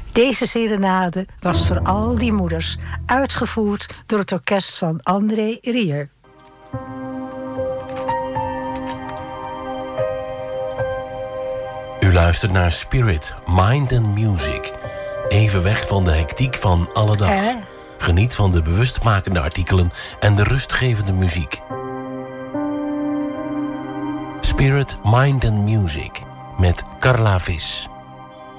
Deze serenade was voor al die moeders, uitgevoerd door het orkest van André Rieu. U luistert naar Spirit, Mind and Music. Even weg van de hectiek van alle dag. Geniet van de bewustmakende artikelen en de rustgevende muziek. Spirit, Mind and Music met Carla Vis.